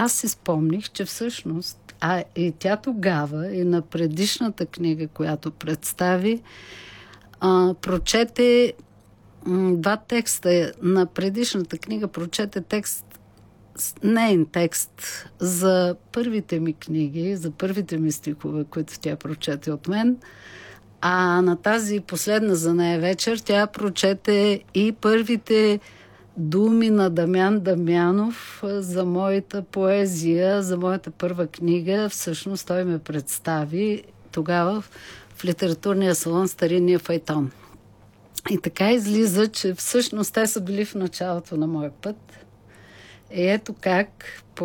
аз си спомних, че всъщност, и тя тогава, и на предишната книга, която представи, прочете два текста. На предишната книга прочете нейн текст за първите ми книги, за първите ми стихове, които тя прочете от мен. А на тази последна за нея вечер тя прочете и първите думи на Дамян Дамянов за моята поезия, за моята първа книга. Всъщност той ме представи тогава в литературния салон Старинния файтон. И така излиза, че всъщност те са били в началото на моя път. И ето как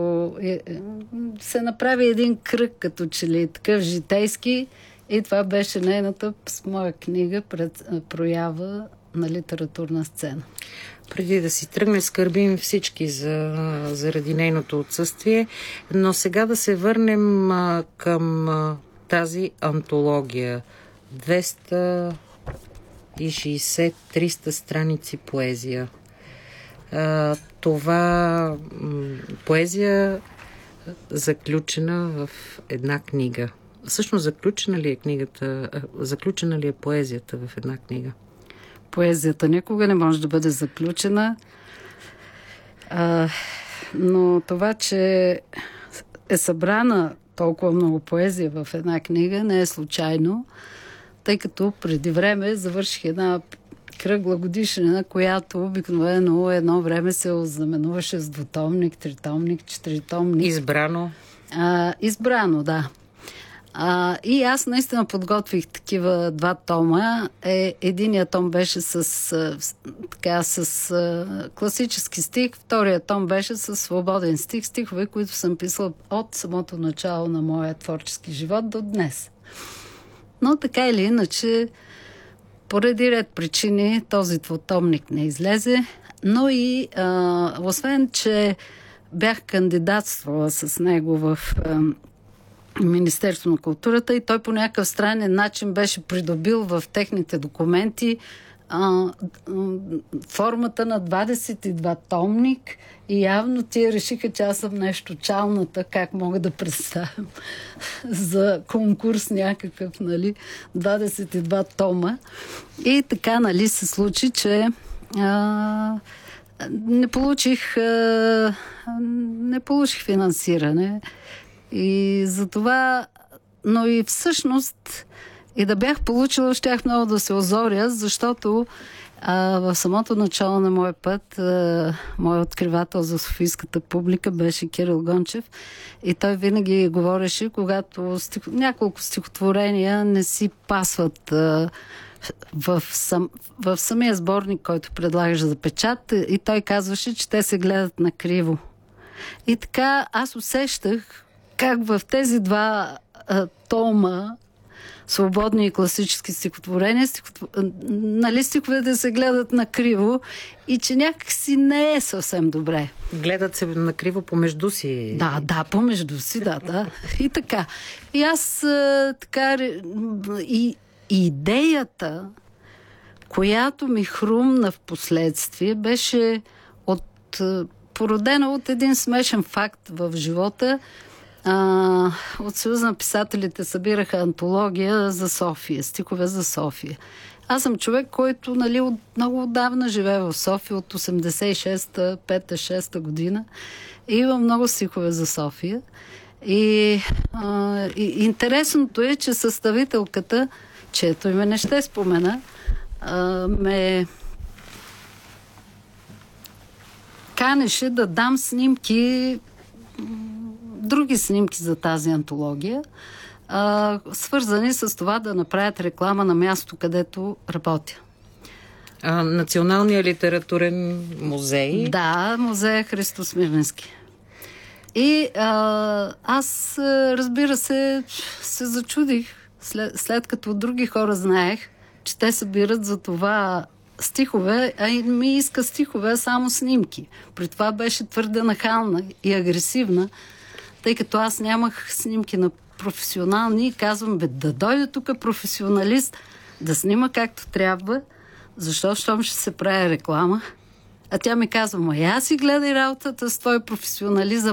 се направи един кръг, като че ли такъв житейски, и това беше нейната с моя книга проява на литературна сцена. Преди да си тръгне, скърбим всички заради нейното отсъствие, но сега да се върнем към тази антология. 260-300 страници поезия. Това поезия заключена в една книга. Всъщност заключена ли е книгата, заключена ли е поезията в една книга? Поезията никога не може да бъде заключена, но това, че е събрана толкова много поезия в една книга, не е случайно, тъй като преди време завърших една кръгла годишнина, която обикновено едно време се ознаменуваше с двутомник, тритомник, четиритомник. Избрано? Избрано, да. И аз наистина подготвих такива два тома. Единият том беше с класически стих, вторият том беше с свободен стих, стихове, които съм писала от самото начало на моя творчески живот до днес. Но така или иначе, поради ред причини, този двутомник не излезе, но и освен, че бях кандидатствала с него в Министерство на културата и той по някакъв странен начин беше придобил в техните документи формата на 22 томник и явно тия решиха, че аз съм нещо чалната, как мога да представям за конкурс някакъв, 22 тома. И така, се случи, че не получих финансиране. И за това, но и всъщност и да бях получила, щях много да се озоря, защото в самото начало на моя път моят откривател за софийската публика беше Кирил Гончев и той винаги говореше, когато няколко стихотворения не си пасват в самия сборник, който предлагаш за печат, и той казваше, че те се гледат накриво. И така аз усещах как в тези два тома свободни и класически стихотворения, стиховете се гледат накриво и че някакси не е съвсем добре. Гледат се накриво помежду си. Да, помежду си, да. И така. И аз и идеята, която ми хрумна в последствие, беше породена от един смешен факт в живота. От Съюза на писателите събираха антология за София, стихове за София. Аз съм човек, който от много отдавна живее в София, от 86-та, 5-6 година. И има много стихове за София. И интересното е, че съставителката, чието име не ще спомена, ме канеше да дам снимки, други снимки за тази антология, свързани с това да направят реклама на място, където работя. Националният литературен музей? Да, музея Христо Смирненски. И аз, разбира се зачудих, след като други хора знаех, че те събират за това стихове, а и ми иска стихове, само снимки. При това беше твърде нахална и агресивна, тъй като аз нямах снимки на професионални и казвам, да дойде тук професионалист да снима както трябва, защото ще се прави реклама. А тя ми казва, аз си гледай работата с твой професионализъм,